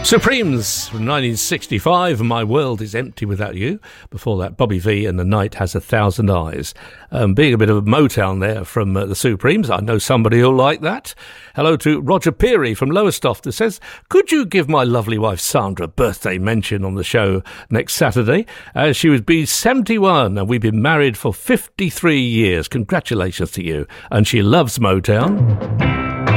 Supremes from 1965, My World is Empty Without You. Before that, Bobby V and The Night Has a Thousand Eyes. Being a bit of a Motown there from the Supremes, I know somebody who'll like that. Hello to Roger Peary from Lowestoft that says, could you give my lovely wife Sandra a birthday mention on the show next Saturday? She would be 71 and we've been married for 53 years. Congratulations to you. And she loves Motown.